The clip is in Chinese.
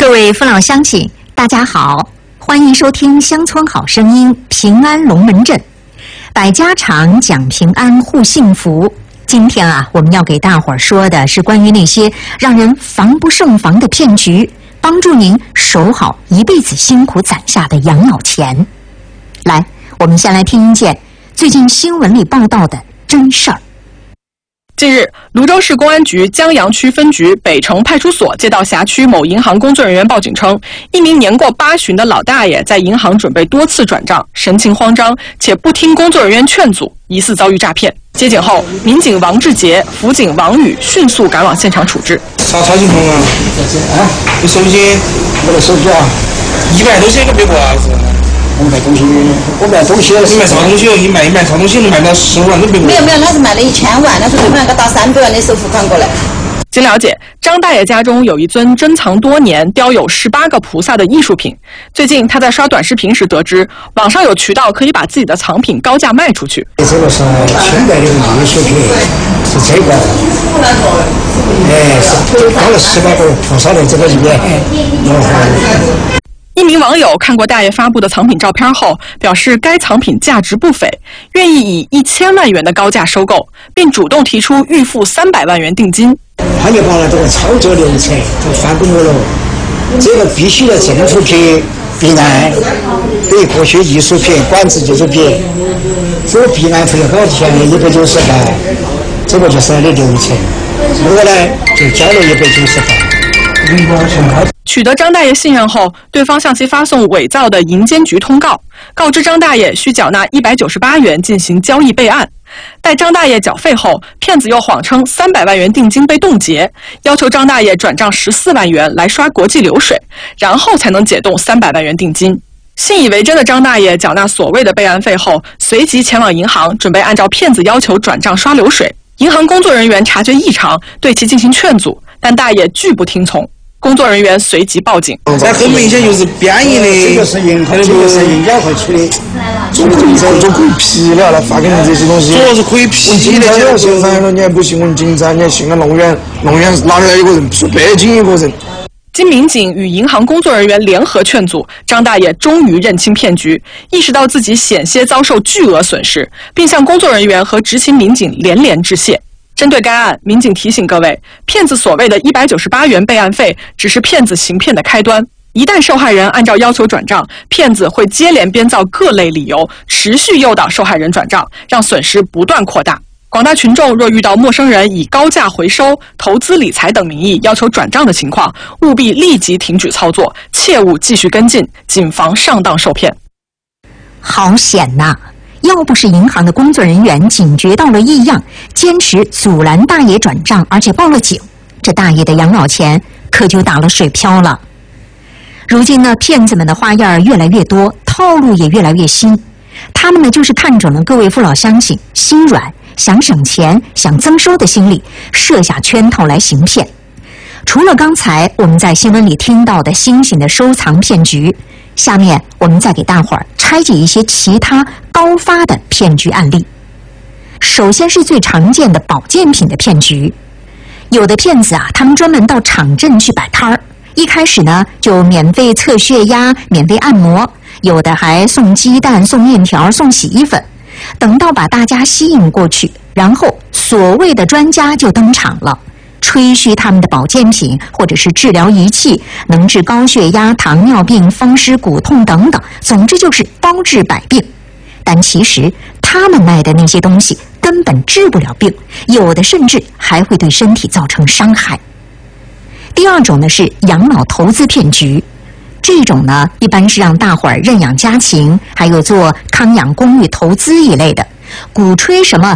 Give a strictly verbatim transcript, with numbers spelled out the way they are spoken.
各位父老乡亲，大家好，欢迎收听《乡村好声音》平安龙门阵，百家常讲平安护幸福。今天啊，我们要给大伙儿说的是关于那些让人防不胜防的骗局，帮助您守好一辈子辛苦攒下的养老钱。来，我们先来听一件最近新闻里报道的真事儿。 近日，泸州市公安局江阳区分局北城派出所接到辖区某银行工作人员报警称，一名年过八旬的老大爷在银行准备多次转账，神情慌张，且不听工作人员劝阻，疑似遭遇诈骗。接警后，民警王志杰、辅警王宇迅速赶往现场处置。 啥啥情况啊？啊，你手机，我的手机啊，一百多钱都没过啊！是。我卖东西，我卖东西，你卖啥东西哦？你卖一卖啥东西能卖到十万都没过？ 没有没有，那是卖了一千万，那是对方那个打三百万的首付款过来。 经了解，张大爷家中有一尊珍藏多年、雕有十八个菩萨的艺术品。最近他在刷短视频时得知，网上有渠道可以把自己的藏品高价卖出去。 这个是清代的艺术品，是这个，哎，是雕了十八个菩萨的这个里面。 一名网友看过大爷发布的藏品照片后，表示该藏品价值不菲，愿意以一千万元的高价收购，并主动提出预付三百万元定金。 他就把了这个操作流程就翻给我了，这个必须要政府批备案，对过去艺术品、管制艺术品，这个备案费好钱的一百九十万，这个就是他的流程。我呢就交了一百九十万。 取得张大爷信任后，对方向其发送伪造的银监局通告，告知张大爷需缴纳一百九十八元进行交易备案。待张大爷缴费后，骗子又谎称三百万元定金被冻结，要求张大爷转账十四万元来刷国际流水，然后才能解冻三百万元定金。信以为真的张大爷缴纳所谓的备案费后，随即前往银行，准备按照骗子要求转账刷流水。银行工作人员察觉异常，对其进行劝阻，但大爷拒不听从。工作人员随即报警。 这很明显就是编译的，这个是银行，这个是银监会出的，这个就可以批了，来发给你这些东西。主要是可以批的。我现在了，你还不信？问警察，你还信个弄远，弄远哪里来一个人？说北京一个人。 经民警与银行工作人员联合劝阻，张大爷终于认清骗局，意识到自己险些遭受巨额损失，并向工作人员和执勤民警连连致谢。针对该案，民警提醒各位，骗子所谓的一百九十八元备案费只是骗子行骗的开端。一旦受害人按照要求转账，骗子会接连编造各类理由，持续诱导受害人转账，让损失不断扩大。广大群众若遇到陌生人以高价回收、投资理财等名义要求转账的情况，务必立即停止操作，切勿继续跟进，谨防上当受骗。 好险呐！要不是银行的工作人员警觉到了异样，坚持阻拦大爷转账，而且报了警，这大爷的养老钱可就打了水漂了。如今呢，骗子们的花样越来越多，套路也越来越新。他们呢，就是看准了各位父老乡亲心软、想省钱、想增收的心理，设下圈套来行骗。除了刚才我们在新闻里听到的新型的收藏骗局，下面我们再给大伙儿拆解一些其他高发的骗局案例。首先是最常见的保健品的骗局，有的骗子啊，他们专门到场镇去摆摊儿，一开始呢就免费测血压、免费按摩，有的还送鸡蛋、送面条、送洗衣粉。等到把大家吸引过去，然后所谓的专家就登场了，吹嘘他们的保健品或者是治疗仪器能治高血压、糖尿病、风湿骨痛等等，总之就是包治百病。但其实他们卖的那些东西根本治不了病，有的甚至还会对身体造成伤害。第二种呢是养老投资骗局，这种呢一般是让大伙儿认养家禽，还有做康养公寓投资一类的，鼓吹什么